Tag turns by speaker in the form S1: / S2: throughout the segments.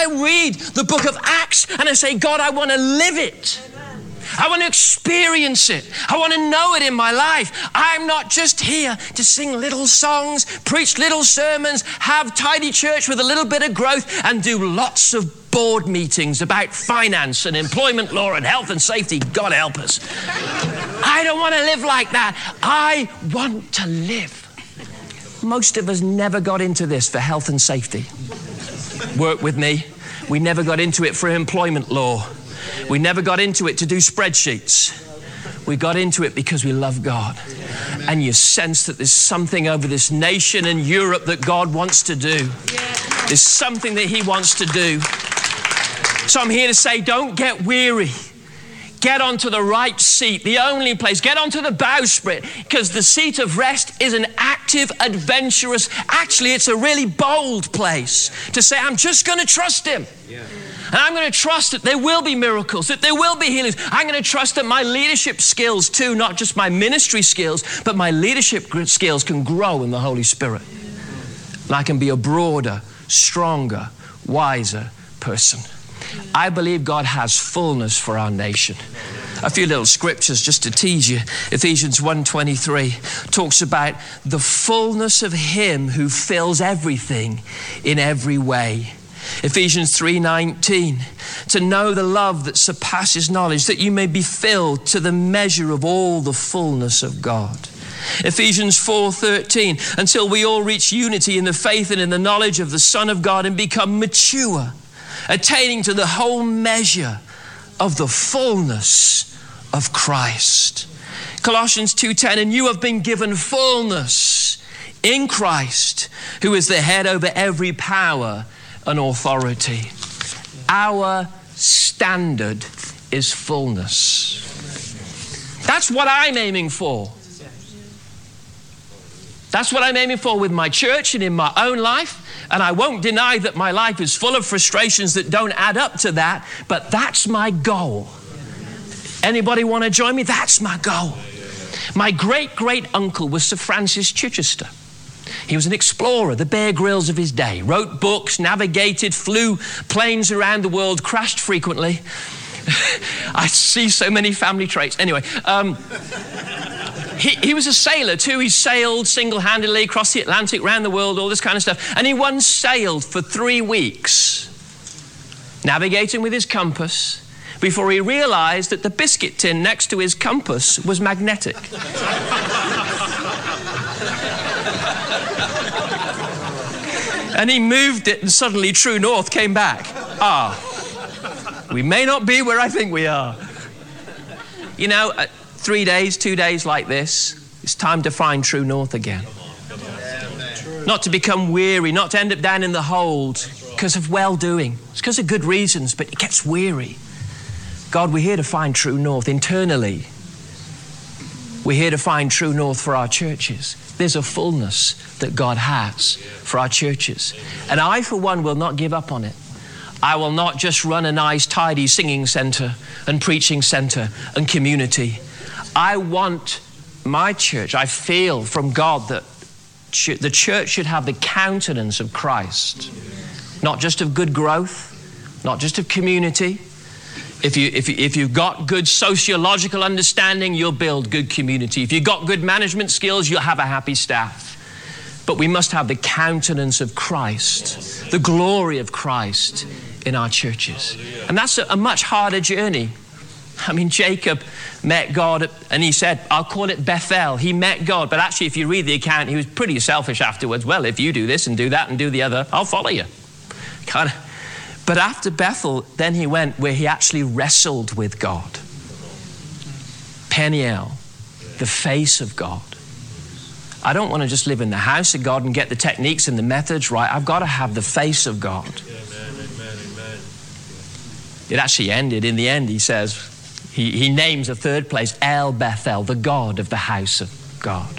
S1: I read the book of Acts and I say, God, I want to live it. I want to experience it. I want to know it in my life. I'm not just here to sing little songs, preach little sermons, have tidy church with a little bit of growth, and do lots of board meetings about finance and employment law and health and safety. God help us. I don't want to live like that. I want to live. Most of us never got into this for health and safety. Work with me. We never got into it for employment law. We never got into it to do spreadsheets. We got into it because we love God. And you sense that there's something over this nation and Europe that God wants to do. There's something that He wants to do. So I'm here to say, don't get weary. Get onto the right seat, the only place. Get onto the bowsprit, because the seat of rest is an active, adventurous, actually it's a really bold place to say, I'm just going to trust Him. Yeah. And I'm going to trust that there will be miracles, that there will be healings. I'm going to trust that my leadership skills too, not just my ministry skills, but my leadership skills can grow in the Holy Spirit. And I can be a broader, stronger, wiser person. I believe God has fullness for our nation. A few little scriptures just to tease you. Ephesians 1:23 talks about the fullness of Him who fills everything in every way. Ephesians 3:19, to know the love that surpasses knowledge, that you may be filled to the measure of all the fullness of God. Ephesians 4:13, until we all reach unity in the faith and in the knowledge of the Son of God and become mature, attaining to the whole measure of the fullness of Christ. Colossians 2:10, and you have been given fullness in Christ, who is the head over every power and authority. Our standard is fullness. That's what I'm aiming for. That's what I'm aiming for with my church and in my own life. And I won't deny that my life is full of frustrations that don't add up to that, but that's my goal. Anybody want to join me? That's my goal. My great-great-uncle was Sir Francis Chichester. He was an explorer, the Bear Grylls of his day, wrote books, navigated, flew planes around the world, crashed frequently. I see so many family traits. Anyway, he was a sailor too. He sailed single-handedly across the Atlantic, around the world, all this kind of stuff. And he once sailed for 3 weeks, navigating with his compass, before he realized that the biscuit tin next to his compass was magnetic. And he moved it, and suddenly true north came back. We may not be where I think we are. You know, 3 days, 2 days like this, it's time to find true north again. Not to become weary, not to end up down in the hold because of well-doing. It's because of good reasons, but it gets weary. God, we're here to find true north internally. We're here to find true north for our churches. There's a fullness that God has for our churches. And I, for one, will not give up on it. I will not just run a nice, tidy singing center and preaching center and community. I want my church, I feel from God that the church should have the countenance of Christ. Not just of good growth, not just of community. If you've got good sociological understanding, you'll build good community. If you've got good management skills, you'll have a happy staff. But we must have the countenance of Christ, the glory of Christ in our churches. And that's a much harder journey. I mean, Jacob met God and he said, I'll call it Bethel. He met God, but actually if you read the account, he was pretty selfish afterwards. Well, if you do this and do that and do the other, I'll follow you. Kind of. But after Bethel, then he went where he actually wrestled with God. Peniel, the face of God. I don't want to just live in the house of God and get the techniques and the methods right. I've got to have the face of God. Amen. It actually ended, in the end, he says, he names a third place, El Bethel, the God of the house of God.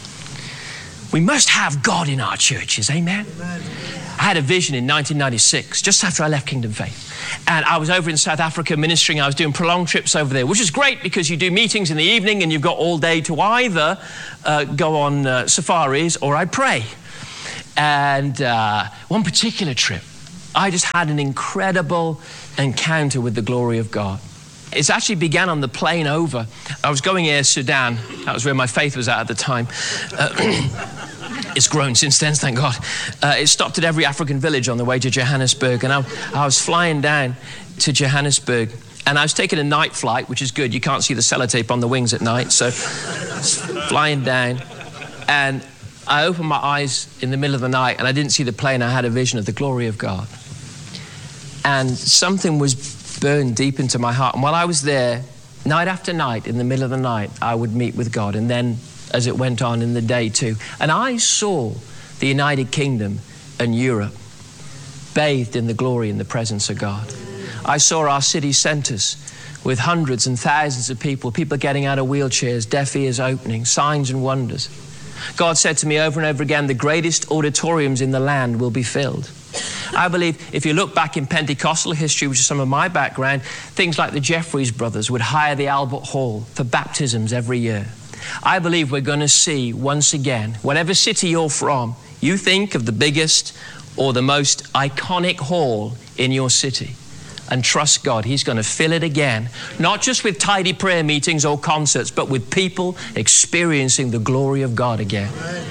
S1: We must have God in our churches, amen? I had a vision in 1996, just after I left Kingdom Faith. And I was over in South Africa ministering. I was doing prolonged trips over there, which is great because you do meetings in the evening and you've got all day to either go on safaris or I pray. And one particular trip, I just had an incredible encounter with the glory of God. It actually began on the plane over. I was going Air Sudan. That was where my faith was at the time. It's grown since then, thank God. It stopped at every African village on the way to Johannesburg. And I was flying down to Johannesburg. And I was taking a night flight, which is good. You can't see the sellotape on the wings at night. So flying down. And I opened my eyes in the middle of the night. And I didn't see the plane. I had a vision of the glory of God. And something was burned deep into my heart. And while I was there, night after night, in the middle of the night, I would meet with God. And then as it went on in the day too. And I saw the United Kingdom and Europe bathed in the glory and the presence of God. I saw our city centers with hundreds and thousands of people getting out of wheelchairs, deaf ears opening, signs and wonders. God said to me over and over again, the greatest auditoriums in the land will be filled. I believe if you look back in Pentecostal history, which is some of my background, things like the Jeffries brothers would hire the Albert Hall for baptisms every year. I believe we're going to see once again, whatever city you're from, you think of the biggest or the most iconic hall in your city and trust God. He's going to fill it again, not just with tidy prayer meetings or concerts, but with people experiencing the glory of God again.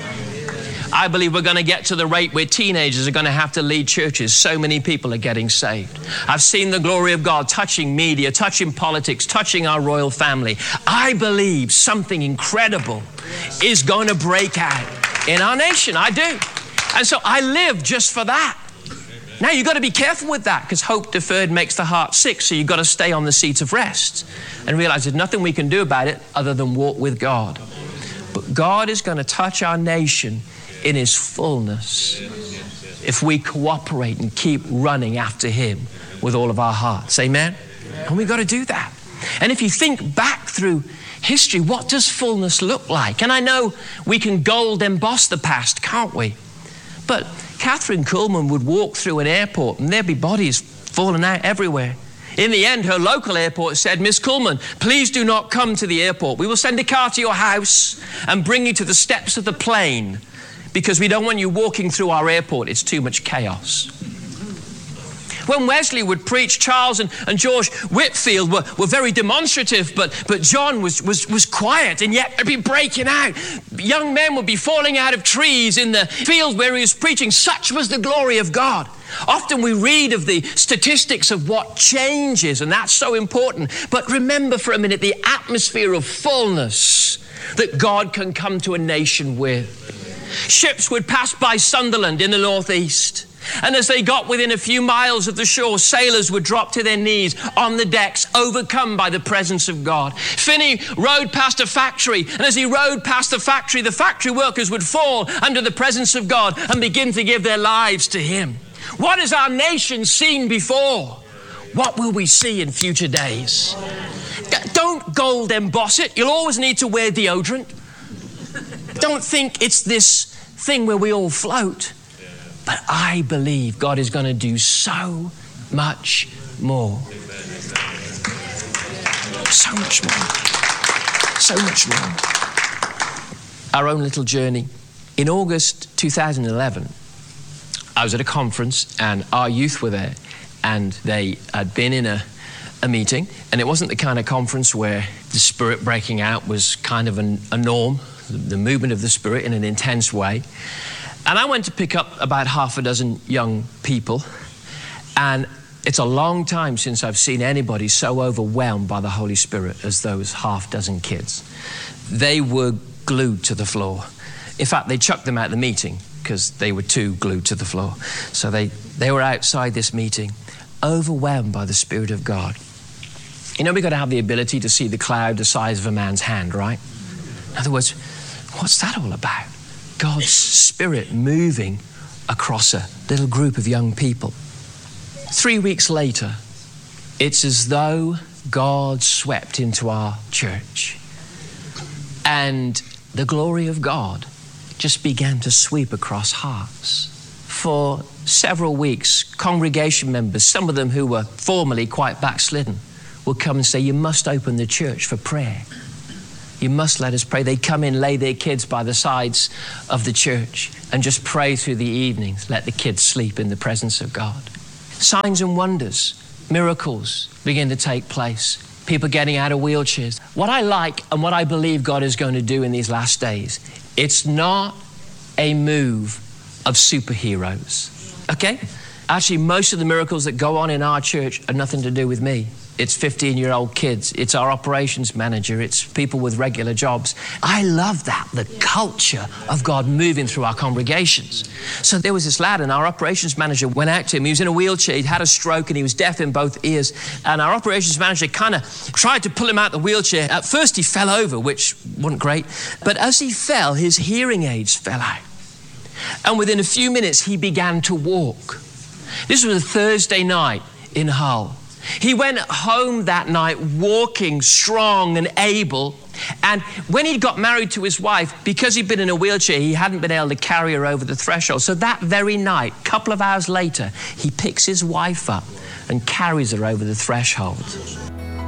S1: I believe we're going to get to the rate where teenagers are going to have to lead churches. So many people are getting saved. I've seen the glory of God touching media, touching politics, touching our royal family. I believe something incredible is going to break out in our nation. I do. And so I live just for that. Now, you've got to be careful with that because hope deferred makes the heart sick. So you've got to stay on the seat of rest and realize there's nothing we can do about it other than walk with God. But God is going to touch our nation in His fullness if we cooperate and keep running after Him with all of our hearts. Amen? And we've got to do that. And if you think back through history, what does fullness look like? And I know we can gold emboss the past, can't we? But Catherine Kuhlman would walk through an airport and there'd be bodies falling out everywhere. In the end, her local airport said, Miss Kuhlman, please do not come to the airport. We will send a car to your house and bring you to the steps of the plane because we don't want you walking through our airport. It's too much chaos. When Wesley would preach, Charles and George Whitfield were very demonstrative, but John was quiet, and yet they'd be breaking out. Young men would be falling out of trees in the field where he was preaching. Such was the glory of God. Often we read of the statistics of what changes, and that's so important. But remember for a minute the atmosphere of fullness that God can come to a nation with. Ships would pass by Sunderland in the northeast. And as they got within a few miles of the shore, sailors would drop to their knees on the decks, overcome by the presence of God. Finney rode past a factory, and as he rode past the factory workers would fall under the presence of God and begin to give their lives to Him. What has our nation seen before? What will we see in future days? Don't gold emboss it. You'll always need to wear deodorant. Don't think it's this thing where we all float. But I believe God is going to do so much more. So much more. So much more. Our own little journey. In August 2011, I was at a conference and our youth were there, and they had been in a meeting, and it wasn't the kind of conference where the Spirit breaking out was kind of a norm, the movement of the Spirit in an intense way. And I went to pick up about half a dozen young people, and it's a long time since I've seen anybody so overwhelmed by the Holy Spirit as those half dozen kids. They were glued to the floor. In fact, they chucked them out of the meeting because they were too glued to the floor. So they were outside this meeting, overwhelmed by the Spirit of God. You know, we've got to have the ability to see the cloud the size of a man's hand, right? In other words, what's that all about? God's Spirit moving across a little group of young people. 3 weeks later, it's as though God swept into our church, and the glory of God just began to sweep across hearts. For several weeks, congregation members, some of them who were formerly quite backslidden, would come and say, you must open the church for prayer. You must let us pray. They'd come in, lay their kids by the sides of the church and just pray through the evenings, let the kids sleep in the presence of God. Signs and wonders, miracles begin to take place. People getting out of wheelchairs. What I like and what I believe God is going to do in these last days, it's not a move of superheroes, okay? Actually, most of the miracles that go on in our church are nothing to do with me. It's 15-year-old kids. It's our operations manager. It's people with regular jobs. I love that, the culture of God moving through our congregations. So there was this lad, and our operations manager went out to him. He was in a wheelchair. He'd had a stroke, and he was deaf in both ears. And our operations manager kind of tried to pull him out of the wheelchair. At first, he fell over, which wasn't great. But as he fell, his hearing aids fell out. And within a few minutes, he began to walk. This was a Thursday night in Hull. He went home that night walking strong and able. And when he got married to his wife, because he'd been in a wheelchair, he hadn't been able to carry her over the threshold. So that very night, a couple of hours later, he picks his wife up and carries her over the threshold.